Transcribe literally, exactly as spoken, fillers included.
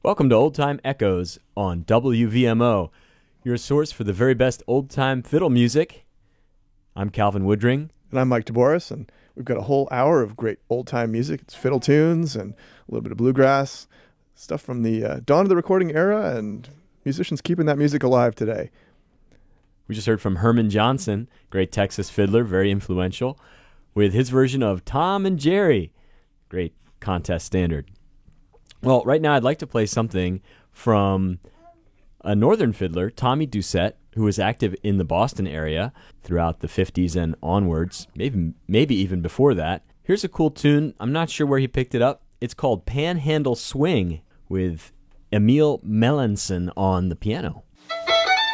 Welcome to Old Time Echoes on W V M O, your source for the very best old-time fiddle music. I'm Calvin Woodring. And I'm Mike DeBoris, and we've got a whole hour of great old-time music. It's fiddle tunes and a little bit of bluegrass, stuff from the uh, dawn of the recording era, and musicians keeping that music alive today. We just heard from Herman Johnson, great Texas fiddler, very influential, with his version of Tom and Jerry, great contest standard. Well, right now I'd like to play something from a northern fiddler, Tommy Doucette, who was active in the Boston area throughout the fifties and onwards, maybe maybe even before that. Here's a cool tune. I'm not sure where he picked it up. It's called Panhandle Swing with Emil Melanson on the piano.